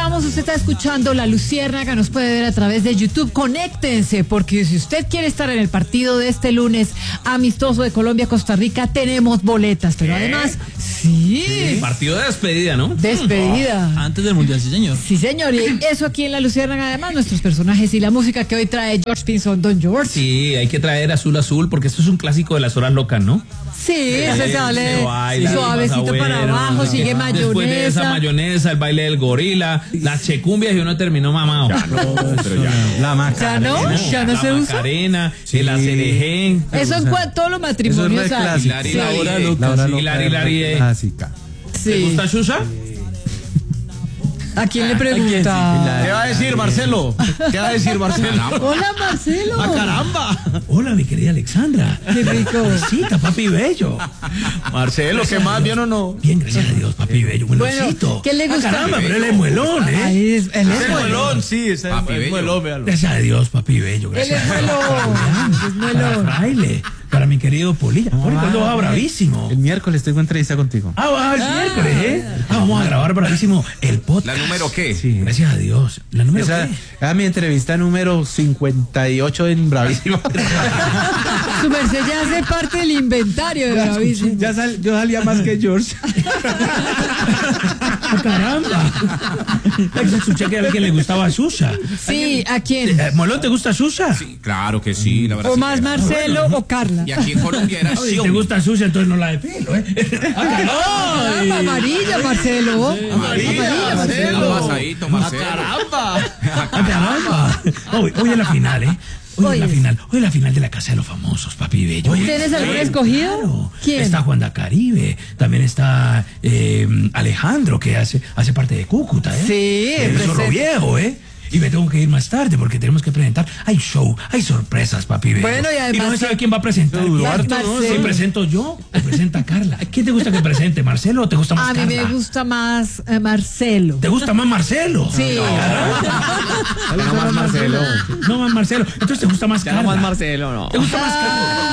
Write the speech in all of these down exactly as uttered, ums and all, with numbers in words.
estamos, usted está escuchando La Luciérnaga, nos puede ver a través de YouTube. Conéctense, porque si usted quiere estar en el partido de este lunes amistoso de Colombia-Costa Rica, tenemos boletas, pero además, sí. sí. Partido de despedida, ¿no? Despedida. Oh, antes del Mundial, sí, señor. Sí, señor, y eso aquí en La Luciérnaga, además, nuestros personajes y la música que hoy trae George Pinzón. Don George. Sí, hay que traer Azul Azul, porque esto es un clásico de las horas locas, ¿no? Sí, ese sale suavecito bueno, para abajo, sigue mayonesa. Después de esa mayonesa, el baile del gorila, las checumbias y uno terminó mamado. Ya no, pero ya no. La Macarena. ¿Ya no? ¿Ya no la se usa? La Macarena, sí. El acerején. Eso en cuanto todos los matrimonios hay. La hora loca. Hilari, Hilari. Clásica. ¿Te gusta Xuxa? ¿A quién le pregunta? ¿Qué va a decir Marcelo? ¿Qué va a decir Marcelo? Hola, Marcelo. ¡Ah, caramba! Hola, mi querida Alexandra. Qué rico. Besita, papi bello. Marcelo, ¿qué más? ¿Bien o no? Bien, gracias a Dios, papi bello. Buenosito. Bueno, ¿qué le gusta? Ah, caramba, pero él es muelón, ¿eh? Ahí es, él es, es muelón, sí, es papi el muelón, véalo. Gracias a Dios, papi bello. Gracias. Él es muelón. Es muelón. Para Fraile, para mi querido Polilla. Poli, cuando va bravísimo. El miércoles tengo entrevista contigo. Ah, va, el ah, miércoles, ¿eh? Ah, vamos a grabar bravísimo el podcast. ¿La número qué? Sí. Gracias a Dios. ¿La número Esa, qué? a mi entrevista número cincuenta y ocho en Bravísimo. Su merced ya hace parte del inventario de Bravísimo. Ya sal, yo salía más que George. ¡Oh, caramba! Escuché que a alguien le gustaba Xuxa. Sí, ¿a quién? Eh, ¿Molón te gusta Xuxa? Sí, claro que sí, la verdad. O más Marcelo o Carla. Y aquí en Colombia era Si te gusta Xuxa, entonces no la de pelo, ¿eh? ¡Ay! Amarilla, Marcelo. Sí, amarilla, Marcelo. Más pasadito, Marcelo. ¡Caramba! ¡Caramba! Hoy, hoy es la final, ¿eh? Hoy, hoy es la final, hoy es la final de la Casa de los Famosos, papi bello. ¿Tienes algún escogido? Claro. ¿Quién? Está Juan da Caribe, también está eh, Alejandro, que hace, hace parte de Cúcuta, ¿eh? Sí, es Zorro Viejo, ¿eh? Y me tengo que ir más tarde porque tenemos que presentar. Hay show, hay sorpresas, papi bello. Bueno, y además. Y no sabe quién va a presentar. Eduardo, ¿no? Si presento yo o presenta Carla. ¿Quién te gusta que presente, Marcelo o te gusta más a Carla? A mí me gusta más eh, Marcelo. ¿Te gusta más Marcelo? Sí. No, no más Marcelo. No más Marcelo. Entonces te gusta más Carla. No más Marcelo, no. ¿Te gusta más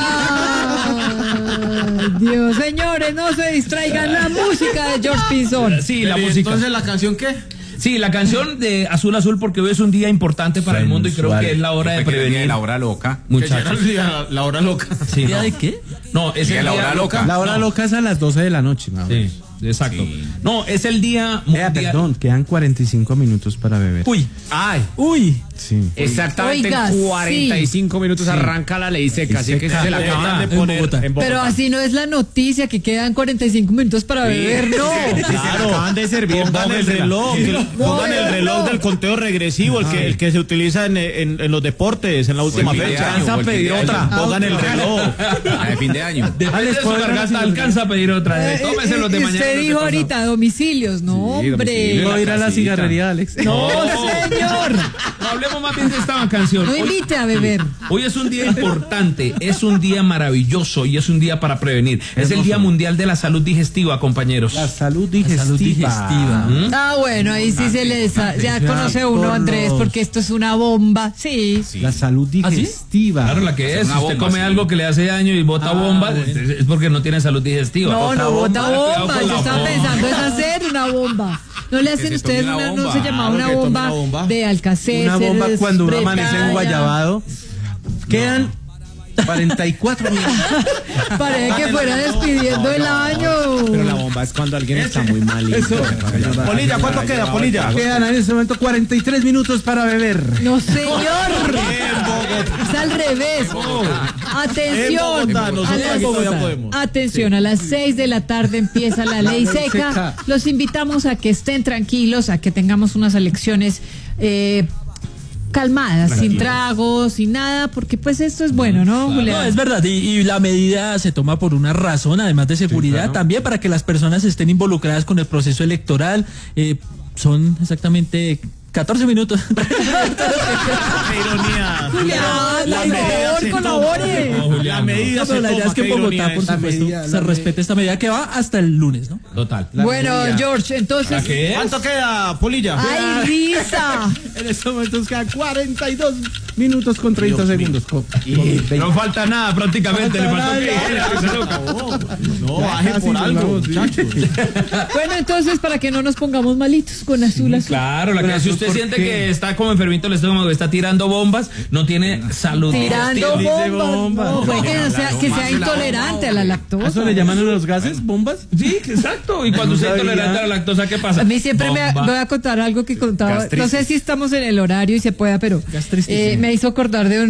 Carla? Ay, Dios, señores, no se distraigan la música de George Pinzón. Sí, la música. Entonces, ¿la canción qué? Sí, la canción de Azul Azul, porque hoy es un día importante para el mundo y creo que es la hora de prevenir. La hora loca. Muchachos. La, la hora loca. Sí, ¿Día no. de qué? No, es el la día hora loca. La hora no. loca es a las doce de la noche, ¿no? Sí, exacto. Sí. No, es el día mundial. Eh, perdón, quedan cuarenta y cinco minutos para beber. Uy. Ay. Uy. Sí. Exactamente, Oiga, en cuarenta y cinco sí. minutos arranca la ley seca, así que se la acaban de en poner Bogotá. en Bogotá. Pero así no es la noticia, que quedan cuarenta y cinco minutos para beber, no. Claro, acaban de servir. Pongan el reloj, que- pongan el reloj del conteo regresivo, el que, el que se utiliza en, en, en los deportes, en la última fin de fecha. año, Alcanza o a el fin pedir de otra, año. pongan el reloj. La de fin de año. Depende de su garganta, alcanza a pedir otra. Eh, Tómese los de eh, mañana. Usted los de dijo pasado. ahorita domicilios, no, hombre. Voy a ir a la casita. cigarrería, Alex. No, señor. No, hablemos más bien de esta canción. No Hoy- invite a beber. Hoy es un día importante, es un día maravilloso y es un día para prevenir. Es el Día Mundial de la Salud Digestiva, compañeros. La salud digestiva. salud digestiva. ¿Mm? Ah, bueno, ahí sí se le sa- ya conoce uno, por Andrés, los- porque esto es una bomba. Sí. La salud digestiva. Claro, la que es. Si una usted bomba, come sí. algo que le hace daño y bota bomba, es- es porque no tiene salud digestiva. No, no bota Cuidado bomba. con Yo la estaba bomba. pensando en hacer una bomba. ¿No le hacen se ustedes tome una, una no se bomba. llamaba Claro una que tome bomba, una bomba. de Alcacer? Una bomba cuando uno amanece en Guayabado. Quedan cuarenta y cuatro minutos. Parece que fuera despidiendo el año. Pero la bomba es cuando alguien está muy malito. Eso. Polilla, ¿cuánto queda, Polilla? Quedan en este momento cuarenta y tres minutos para beber. No, señor. Es al revés. Atención. En Bogotá, A nosotros las- aquí todavía podemos. Atención, a las seis de la tarde empieza la ley seca. seca. Los invitamos a que estén tranquilos, a que tengamos unas elecciones eh, calmadas, sin tragos, sin nada, porque pues esto es bueno, ¿no, Julián? No, es verdad, y, y la medida se toma por una razón, además de seguridad, claro. también para que las personas estén involucradas con el proceso electoral. Eh, son exactamente catorce minutos. Qué ironía. Julián, La por medida favor, se colabore. toma. La medida No, se pero la idea toma, es que qué en Bogotá, ironía por eso. supuesto, medida, se la respete esta medida que va hasta el lunes, ¿no? Total. Bueno, George, entonces. ¿Qué es? ¿Cuánto queda, Polilla? ¡Ay, risa! En estos momentos quedan cuarenta y dos minutos con treinta segundos. Con- con veinte. No falta nada prácticamente. Le faltó que No, baje Casi por nos algo, vamos, sí. muchachos. Bueno, entonces, para que no nos pongamos malitos con azul, azul. Claro, la que Pero si eso, usted ¿por siente qué? que está como enfermito el estómago, que está tirando bombas, no tiene salud. Tirando digestiva. Dice bombas. bombas. No, puede que, no sea, que sea Más de la intolerante a la ¿A lactosa. eso le llaman a los gases? ¿Bombas? Sí, exacto. Y cuando No usted es sabía. intolerante a la lactosa, ¿qué pasa? A mí siempre me Bomba. voy a contar algo que contaba. No sé si estamos en el horario y se pueda, pero Gastritis. eh, me hizo acordar de un